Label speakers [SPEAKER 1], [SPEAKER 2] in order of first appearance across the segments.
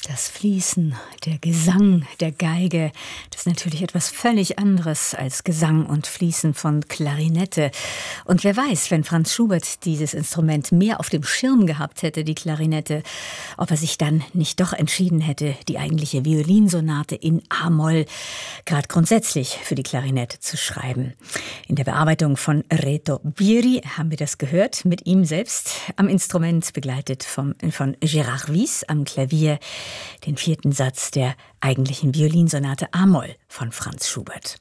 [SPEAKER 1] Das Fließen, der Gesang der Geige, das ist natürlich etwas völlig anderes als Gesang und Fließen von Klarinette. Und wer weiß, wenn Franz Schubert dieses Instrument mehr auf dem Schirm gehabt hätte, die Klarinette, ob er sich dann nicht doch entschieden hätte, die eigentliche Violinsonate in A-Moll gerade grundsätzlich für die Klarinette zu schreiben. In der Bearbeitung von Reto Biri haben wir das gehört, mit ihm selbst am Instrument, begleitet von Gérard Wyss am Klavier, den vierten Satz der eigentlichen Violinsonate A-Moll von Franz Schubert.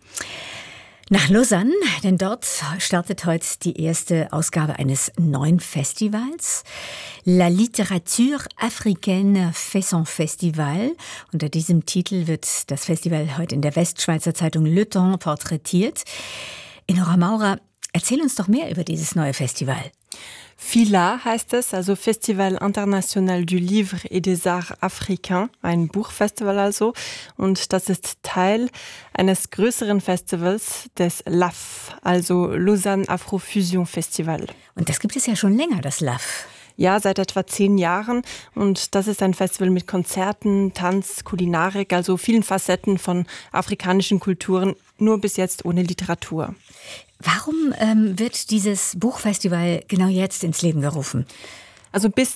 [SPEAKER 1] Nach Lausanne, denn dort startet heute die erste Ausgabe eines neuen Festivals. La littérature africaine fait son festival. Unter diesem Titel wird das Festival heute in der Westschweizer Zeitung Le Temps porträtiert. Enora Maurer, erzähl uns doch mehr über dieses neue Festival.
[SPEAKER 2] FILA heißt es, also Festival International du Livre et des Arts Africains, ein Buchfestival also. Und das ist Teil eines größeren Festivals des LAF, also Lausanne Afrofusion Festival.
[SPEAKER 1] Und das gibt es ja schon länger, das LAF.
[SPEAKER 2] Ja, seit etwa 10 Jahren. Und das ist ein Festival mit Konzerten, Tanz, Kulinarik, also vielen Facetten von afrikanischen Kulturen, nur bis jetzt ohne Literatur.
[SPEAKER 1] Warum wird dieses Buchfestival genau jetzt ins Leben gerufen?
[SPEAKER 2] Also bis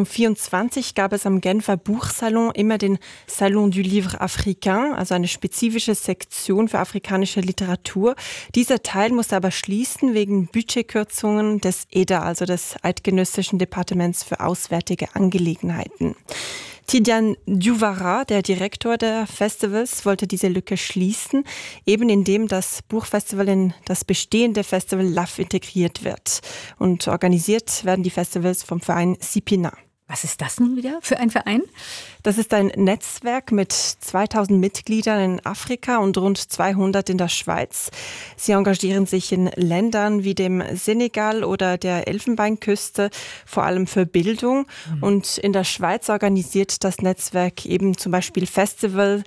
[SPEAKER 2] 2024 gab es am Genfer Buchsalon immer den Salon du Livre Africain, also eine spezifische Sektion für afrikanische Literatur. Dieser Teil musste aber schließen wegen Budgetkürzungen des EDA, also des Eidgenössischen Departements für Auswärtige Angelegenheiten. Tidiane Diawara, der Direktor der Festivals, wollte diese Lücke schließen, eben indem das Buchfestival in das bestehende Festival LAF integriert wird. Und organisiert werden die Festivals vom Verein SIPINA.
[SPEAKER 1] Was ist das nun wieder für ein Verein?
[SPEAKER 2] Das ist ein Netzwerk mit 2000 Mitgliedern in Afrika und rund 200 in der Schweiz. Sie engagieren sich in Ländern wie dem Senegal oder der Elfenbeinküste, vor allem für Bildung. Und in der Schweiz organisiert das Netzwerk eben zum Beispiel Festivals,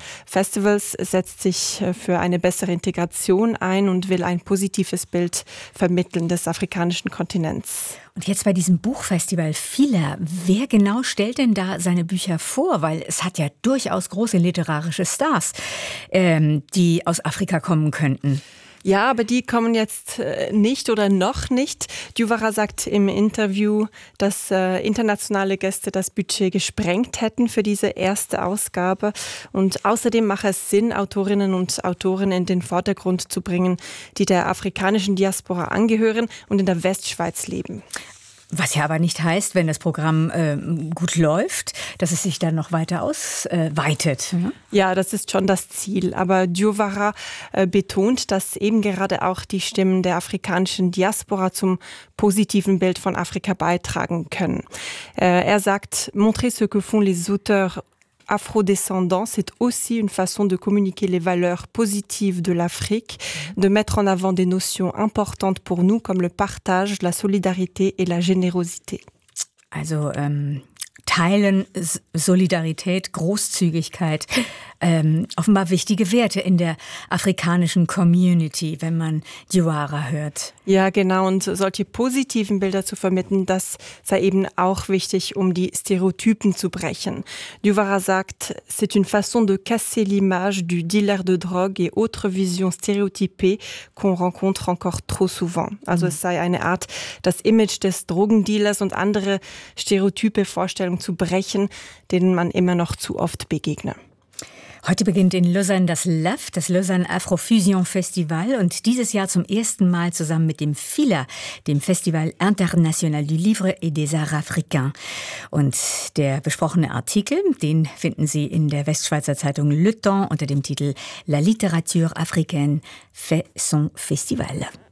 [SPEAKER 2] setzt sich für eine bessere Integration ein und will ein positives Bild vermitteln des afrikanischen Kontinents.
[SPEAKER 1] Und jetzt bei diesem Buchfestival FILA, wer genau stellt denn da seine Bücher vor? Weil es hat ja durchaus große literarische Stars, die aus Afrika kommen könnten.
[SPEAKER 2] Ja, aber die kommen jetzt nicht oder noch nicht. Diawara sagt im Interview, dass internationale Gäste das Budget gesprengt hätten für diese erste Ausgabe. Und außerdem mache es Sinn, Autorinnen und Autoren in den Vordergrund zu bringen, die der afrikanischen Diaspora angehören und in der Westschweiz leben.
[SPEAKER 1] Was ja aber nicht heißt, wenn das Programm gut läuft, dass es sich dann noch weiter ausweitet.
[SPEAKER 2] Ja, das ist schon das Ziel. Aber Diawara betont, dass eben gerade auch die Stimmen der afrikanischen Diaspora zum positiven Bild von Afrika beitragen können. Er sagt, montrer ce que font les auteurs afrodescendants, c'est aussi une façon de communiquer les valeurs positives de l'Afrique, de mettre en avant des notions importantes pour nous comme le partage, la solidarité et la générosité.
[SPEAKER 1] Also Teilen, Solidarität, Großzügigkeit, offenbar wichtige Werte in der afrikanischen Community, wenn man Diawara hört.
[SPEAKER 2] Ja, genau. Und solche positiven Bilder zu vermitteln, das sei eben auch wichtig, um die Stereotypen zu brechen. Diawara sagt, c'est une façon de casser l'image du dealer de drogue et autres visions stéréotypées qu'on rencontre encore trop souvent. Also es sei eine Art, das Image des Drogendealers und andere stereotype Vorstellungen zu brechen, denen man immer noch zu oft begegne.
[SPEAKER 1] Heute beginnt in Lausanne das LAF, das Lausanne Afrofusion Festival, und dieses Jahr zum ersten Mal zusammen mit dem FILA, dem Festival International du Livre et des Arts Africains. Und der besprochene Artikel, den finden Sie in der Westschweizer Zeitung Le Temps unter dem Titel La littérature africaine fait son festival.